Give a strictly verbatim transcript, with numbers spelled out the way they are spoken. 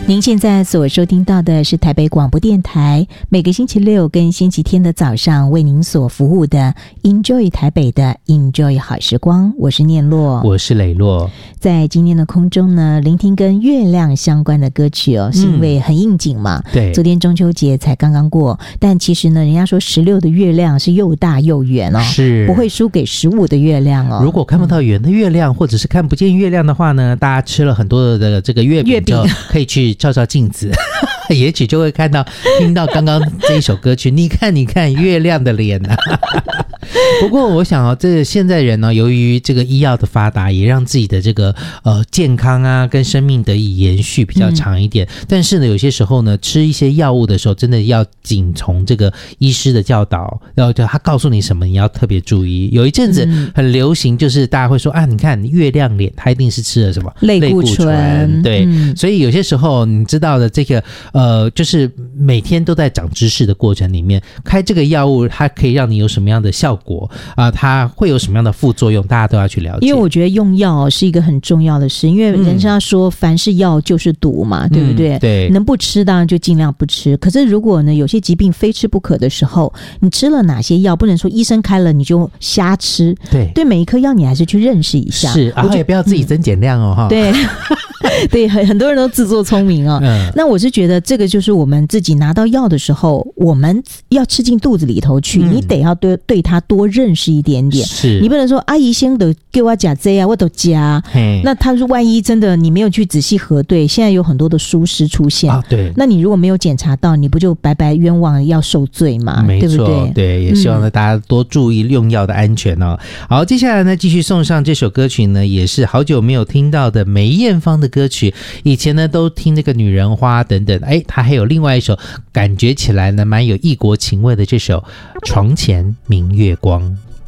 您现在所收听到的是台北广播电台每个星期六跟星期天的早上为您所服务的 Enjoy 台北的 Enjoy 好时光，我是念洛， 我是磊洛。 在今天的空中呢，聆听跟月亮相关的歌曲哦，是因为很应景嘛、嗯、 对， 昨天中秋节才刚刚过，但其实呢人家说十六的月亮是又大又圆哦， 是不会输给十五的月亮哦。 如果看不到圆的月亮、嗯、或者是看不见月亮的话呢，大家吃了很多的这个月饼之后可以去照照镜子也许就会看到听到刚刚这一首歌曲你看你看月亮的脸啊不过我想哦，这个现在人呢、哦，由于这个医药的发达，也让自己的这个呃健康啊跟生命得以延续比较长一点、嗯、但是呢有些时候呢吃一些药物的时候真的要谨从这个医师的教导，然后他告诉你什么你要特别注意。有一阵子很流行，就是大家会说、嗯、啊你看月亮脸，他一定是吃了什么类固醇， 对、 嗯、 所以有些时候你知道的这个呃就是每天都在长知识的过程里面，开这个药物它可以让你有什么样的效果啊、呃，它会有什么样的副作用，大家都要去了解。 因为我觉得用药是一个很重要的事，因为人家说凡是药就是毒嘛、嗯、对不对、 嗯、对， 能不吃当然就尽量不吃，可是如果呢有些疾病非吃不可的时候，你吃了哪些药，不能说医生开了你就瞎吃， 对对，每一颗药你还是去认识一下， 是，然后也不要自己增减量哦、嗯、 对对，很很多人都自作聪明哦、嗯、那我是觉得这个就是我们自己拿到药的时候，我们要吃进肚子里头去、嗯、你得要对对它多认识一点点， 是， 你不能说阿姨先的给我加这啊，我都加，那他说万一真的你没有去仔细核对，现在有很多的疏失出现、啊、 对， 那你如果没有检查到，你不就白白冤枉要受罪嘛， 没错， 对不对？ 对，也希望呢大家多注意用药的安全哦、嗯、好，接下来呢继续送上这首歌曲呢，也是好久没有听到的梅艳芳的歌曲，以前呢都听那个女人花等等，哎，她还有另外一首感觉起来呢蛮有异国情味的这首床前明月光。